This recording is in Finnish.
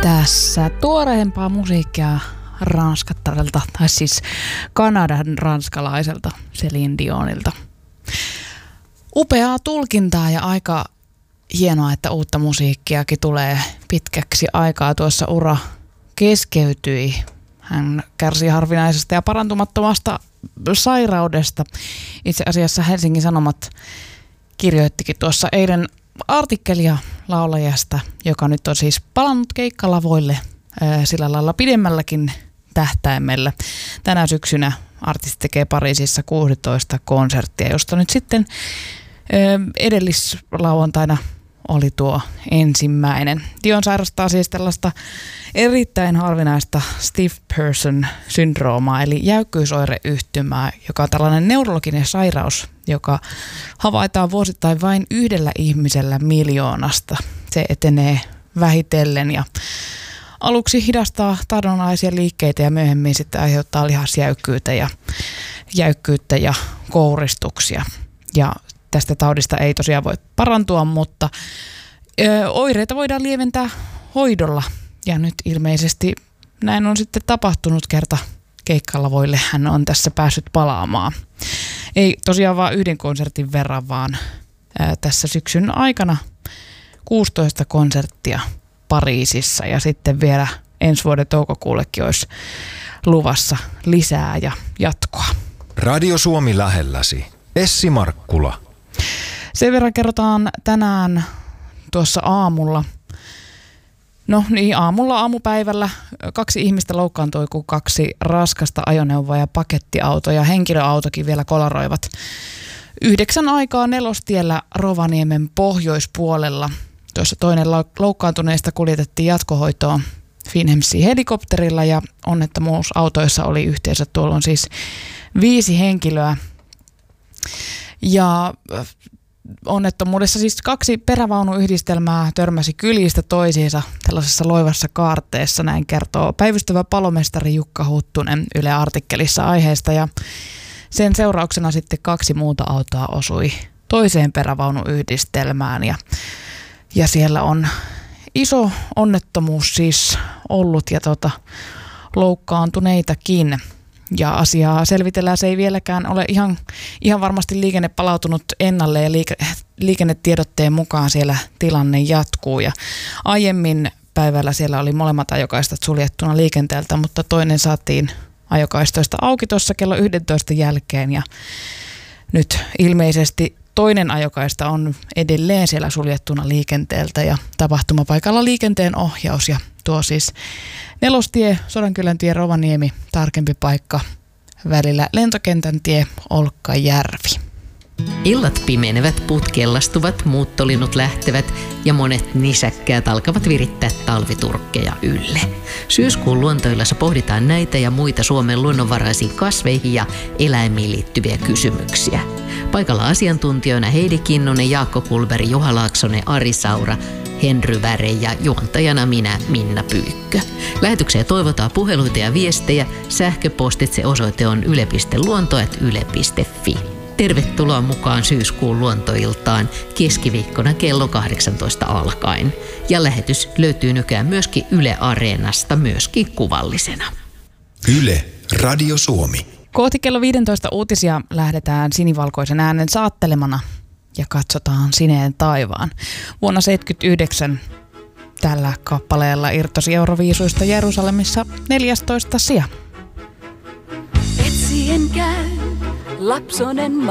Tässä tuoreempaa musiikkia ranskattarelta, tai siis Kanadan ranskalaiselta Céline Dionilta. Upeaa tulkintaa ja aika hienoa, että uutta musiikkiakin tulee pitkäksi aikaa. Tuossa ura keskeytyi. Hän kärsi harvinaisesta ja parantumattomasta sairaudesta. Itse asiassa Helsingin Sanomat kirjoittikin tuossa eilen artikkelia laulajasta, joka nyt on siis palannut keikkalavoille sillä lailla pidemmälläkin tähtäimellä. Tänä syksynä artisti tekee Pariisissa 16 konserttia, josta nyt sitten edellislauantaina oli tuo ensimmäinen. Dion sairastaa siis tällaista erittäin harvinaista stiff person syndroomaa, eli jäykkyysoireyhtymää, joka on tällainen neurologinen sairaus, joka havaitaan vuosittain vain yhdellä ihmisellä miljoonasta. Se etenee vähitellen ja aluksi hidastaa taidonaisia liikkeitä ja myöhemmin sitten aiheuttaa jäykkyyttä ja kouristuksia. Ja tästä taudista ei tosiaan voi parantua, mutta oireita voidaan lieventää hoidolla. Ja nyt ilmeisesti näin on sitten tapahtunut kerta keikkalavoille. Hän on tässä päässyt palaamaan. Ei tosiaan vain yhden konsertin verran, vaan tässä syksyn aikana 16 konserttia Pariisissa. Ja sitten vielä ensi vuoden toukokuullekin olisi luvassa lisää ja jatkoa. Radio Suomi lähelläsi. Essi Markkula. Sen verran kerrotaan tänään tuossa aamulla. No niin, aamupäivällä 2 ihmistä loukkaantui, kun 2 raskasta ajoneuvoa ja pakettiauto ja henkilöautokin vielä kolaroivat 9 aikaa Nelostiellä Rovaniemen pohjoispuolella. Tuossa toinen loukkaantuneista kuljetettiin jatkohoitoon Finnhemsin helikopterilla ja onnettomuusautoissa oli yhteensä tuolloin siis 5 henkilöä. Ja onnettomuudessa siis 2 perävaunuyhdistelmää törmäsi kyljistä toisiinsa tällaisessa loivassa kaarteessa, näin kertoo päivystävä palomestari Jukka Huttunen Yle artikkelissa aiheesta. Ja sen seurauksena sitten 2 muuta autoa osui toiseen perävaunuyhdistelmään ja siellä on iso onnettomuus siis ollut ja loukkaantuneitakin. Ja asiaa selvitellään, se ei vieläkään ole ihan varmasti liikenne palautunut ennalle ja liikennetiedotteen mukaan siellä tilanne jatkuu. Ja aiemmin päivällä siellä oli molemmat ajokaistat suljettuna liikenteeltä, mutta toinen saatiin ajokaistoista auki tuossa kello 11 jälkeen ja nyt ilmeisesti toinen ajokaista on edelleen siellä suljettuna liikenteeltä ja tapahtumapaikalla liikenteen ohjaus ja tuo siis Nelostie, Sodankyläntien Rovaniemi, tarkempi paikka välillä Lentokentän tie, Olkkajärvi. Illat pimenevät, puut kellastuvat, muuttolinnut lähtevät ja monet nisäkkäät alkavat virittää talviturkkeja ylle. Syyskuun luontoillassa pohditaan näitä ja muita Suomen luonnonvaraisiin kasveihin ja eläimiin liittyviä kysymyksiä. Paikalla asiantuntijoina Heidi Kinnunen, Jaakko Kulberi, Juha Laaksonen, Ari Saura, Henry Väre ja juontajana minä, Minna Pyykkö. Lähetykseen toivotaan puheluita ja viestejä. Sähköpostitse osoite on yle.luonto@yle.fi. Tervetuloa mukaan syyskuun luontoiltaan keskiviikkona kello 18 alkaen. Ja lähetys löytyy nykyään myöskin Yle Areenasta, myöskin kuvallisena. Yle, Radio Suomi. Kohti kello 15 uutisia lähdetään sinivalkoisen äänen saattelemana ja katsotaan sineen taivaan. Vuonna 1979 tällä kappaleella irtosi Euroviisuista Jerusalemissa 14. sija. Etsien käy lapsonen